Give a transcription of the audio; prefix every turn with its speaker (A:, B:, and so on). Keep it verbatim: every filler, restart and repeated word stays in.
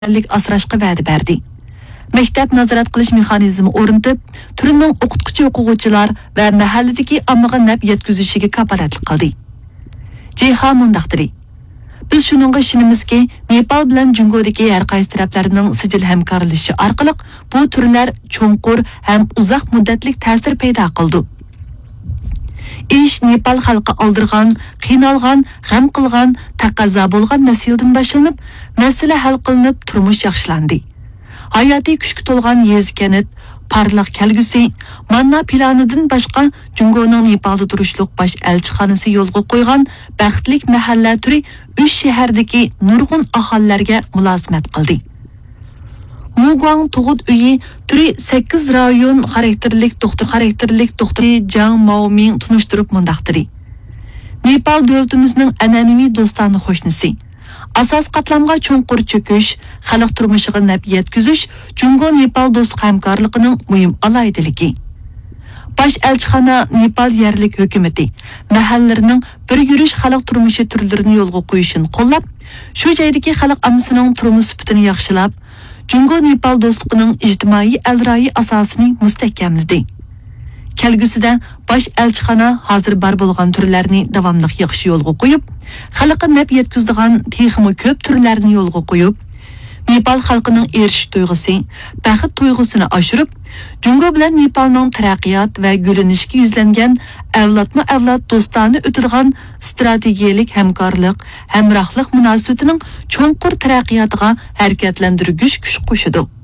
A: asrashga va'da berdi. Maktab nazorat qilish mexanizmi o'rnatib, turning o'qituvchi o'quvchilar va mahalladagi ommaga naf yetkazishiga kafolatlik qildi. Jiha mundaqdiri. Biz shuningga ishonamizki, Nepal bilan Jungodagi har qaysi taraflarning sijil hamkorlashishi orqali bu turlar cho'nqur ham uzoq muddatlik ta'sir paydo qildi. Ish Nepal xalqi oldirgan, qiynalgan, g'am qilgan, taqozo bo'lgan masaladan boshlanib, masala hal qilinib, turmush yaxshilandi. Hayoti kuchga to'lgan yezkanit, parlaq kelgusi, manna planidan boshqa Jungoning Nepalda turishliq bosh elchixonasi yo'lga qo'ygan baxtlik mahalla turi uch shahardagi nurg'un aholilarga mulozimat qildi. Muguang tug'ut uyi turi sakkiz rayon xarakterlik doktor xarakterlik doktor Jang Maoming tunishtirib mundaqdiri. Nepal davlatimizning an'anaviy do'stona qo'shnisi. Asas qatlamga cho'nqur cho'kish, xalq turmushiga naf yetkazish Jungo Nepal do'stlik hamkorligining muhim alohidaligi. Bosh elchixona Nepal yerlik hukumatı mahallarining bir yurish xalq turmushi turlarini yo'lga qo'yishini qo'llab, shu joydagi xalq amsining turmush sifatini yaxshilab, Jungo Nepal do'stligining ijtimoiy alroyi asosini mustahkamladi. Kelgusida bosh elchixona hozir bar bo'lgan turlarni davomli yig'ish yo'lga qo'yib, xalqqa naf yetkazadigan texmi ko'p turlarni yo'lga qo'yib, Nepal xalqining erishish tuyg'usi, baxt tuyg'usini oshirib, Jungo bilan Nepalning taraqqiyot va gulanishga yuzlangan avlodma-avlod do'stona o'tilgan strategiyalik hamkorlik, hamrohlik munosabatining cho'nqur taraqqiyotiga harakatlantirgich kuch qo'shadi.